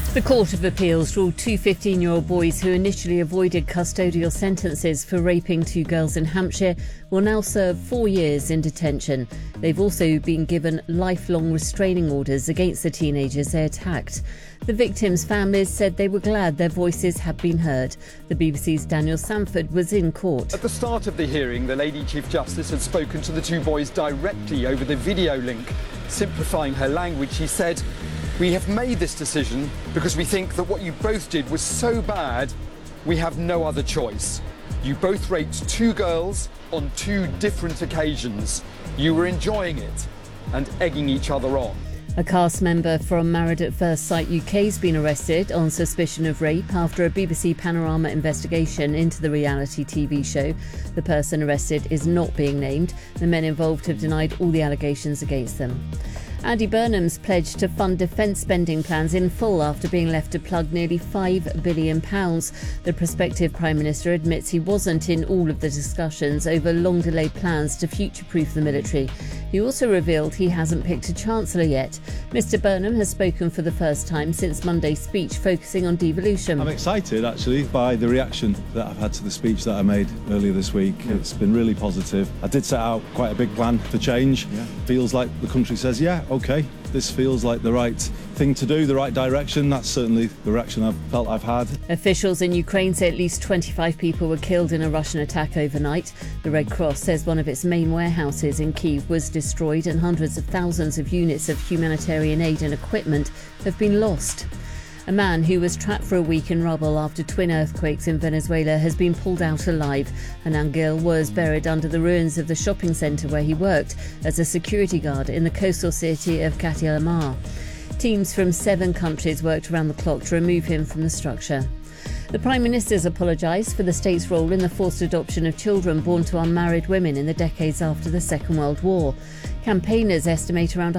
The Court of Appeals ruled two 15-year-old boys who initially avoided custodial sentences for raping two girls in Hampshire will now serve 4 years in detention. They've also been given lifelong restraining orders against the teenagers they attacked. The victims' families said they were glad their voices had been heard. The BBC's Daniel Sanford was in court. At the start of the hearing, the Lady Chief Justice had spoken to the two boys directly over the video link. Simplifying her language, she said, "We have made this decision because we think that what you both did was so bad, we have no other choice. You both raped two girls on two different occasions. You were enjoying it and egging each other on." A cast member from Married at First Sight UK has been arrested on suspicion of rape after a BBC Panorama investigation into the reality TV show. The person arrested is not being named. The men involved have denied all the allegations against them. Andy Burnham's pledged to fund defence spending plans in full after being left to plug nearly £5 billion. The prospective Prime Minister admits he wasn't in all of the discussions over long-delayed plans to future-proof the military. He also revealed he hasn't picked a Chancellor yet. Mr Burnham has spoken for the first time since Monday's speech, focusing on devolution. I'm excited, actually, by the reaction that I've had to the speech that I made earlier this week. It's been really positive. I did set out quite a big plan for change. Feels like the country says, yeah, OK, this feels like the right thing to do, the right direction. That's certainly the reaction I've felt I've had. Officials in Ukraine say at least 25 people were killed in a Russian attack overnight. The Red Cross says one of its main warehouses in Kyiv was destroyed and hundreds of thousands of units of humanitarian aid and equipment have been lost. A man who was trapped for a week in rubble after twin earthquakes in Venezuela has been pulled out alive. Anand Gill was buried under the ruins of the shopping centre where he worked as a security guard in the coastal city of Catilamar. Teams from 7 countries worked around the clock to remove him from the structure. The Prime Minister's apologised for the state's role in the forced adoption of children born to unmarried women in the decades after the Second World War. Campaigners estimate around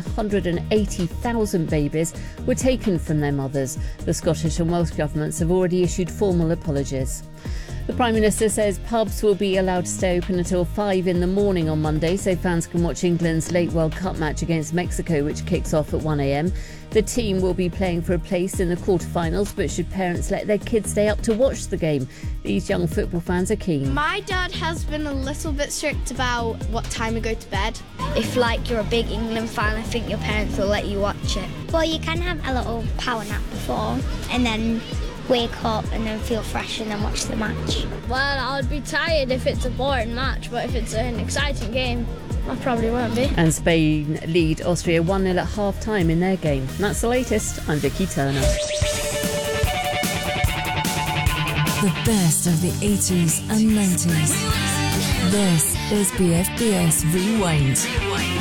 180,000 babies were taken from their mothers. The Scottish and Welsh governments have already issued formal apologies. The Prime Minister says pubs will be allowed to stay open until 5 in the morning on Monday so fans can watch England's late World Cup match against Mexico, which kicks off at 1 a.m. The team will be playing for a place in the quarterfinals, but should parents let their kids stay up to watch the game? These young football fans are keen. My dad has been a little bit strict about what time we go to bed. If you're a big England fan, I think your parents will let you watch it. Well, you can have a little power nap before and then wake up and then feel fresh and then watch the match. Well, I'd be tired if it's a boring match, but if it's an exciting game, I probably won't be. And Spain lead Austria 1-0 at half-time in their game. And that's the latest. I'm Vicky Turner. The best of the 80s and 90s. This is BFBS Rewind.